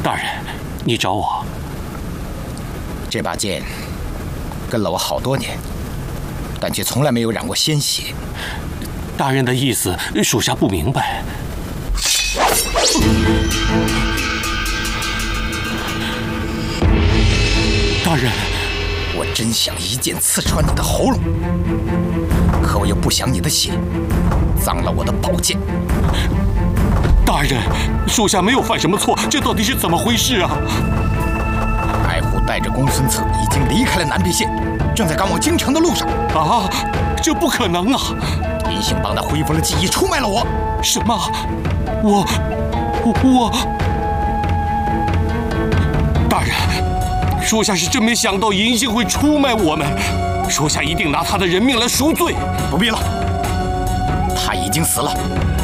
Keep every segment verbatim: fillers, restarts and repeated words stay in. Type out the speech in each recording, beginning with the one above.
大人，你找我？ 这把剑跟了我好多年，但却从来没有染过鲜血。 大人的意思，属下不明白。大人， 我真想一剑刺穿你的喉咙，可我又不想你的血脏了我的宝剑。 大人，属下没有犯什么错，这到底是怎么回事啊？ 爱虎带着公孙策已经离开了南别县，正在赶往京城的路上。 啊，这不可能啊！ 银杏帮他恢复了记忆，出卖了我。 什么？我我……大人，属下是真没想到银杏会出卖我们，属下一定拿他的人命来赎罪。 不必了，他已经死了。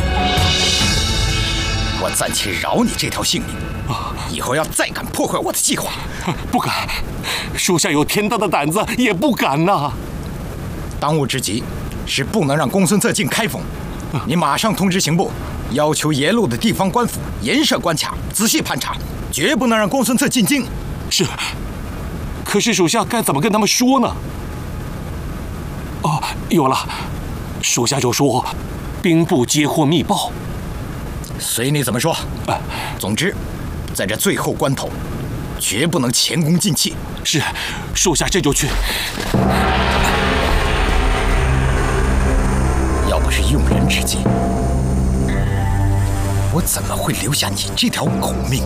我暂且饶你这条性命，以后要再敢破坏我的计划， 不敢。属下有天大的胆子，也不敢呐。 当务之急是不能让公孙策进开封。你马上通知刑部，要求沿路的地方官府严设关卡，仔细盘查，绝不能让公孙策进京。 是。可是属下该怎么跟他们说呢？哦，有了，属下就说兵部接获密报。 随你怎么说。总之，在这最后关头，绝不能前功尽弃。 是，属下这就去。 要不是用人之际，我怎么会留下你这条狗命？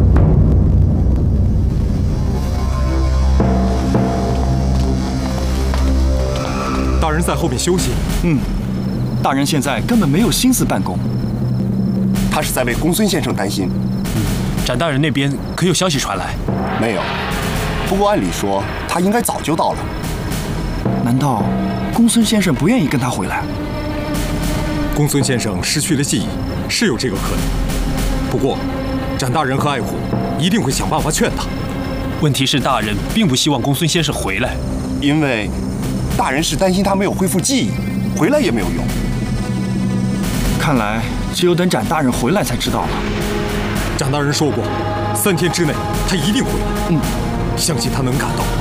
大人在后面休息。 嗯，大人现在根本没有心思办公。 他是在为公孙先生担心。 嗯，展大人那边可有消息传来？ 没有。不过按理说，他应该早就到了。 难道公孙先生不愿意跟他回来？ 公孙先生失去了记忆，是有这个可能。不过，展大人和爱虎一定会想办法劝他。 问题是大人并不希望公孙先生回来， 因为大人是担心他没有恢复记忆，回来也没有用。 看来只有等展大人回来才知道了。 展大人说过，三天之内他一定回来。 嗯， 相信他能赶到。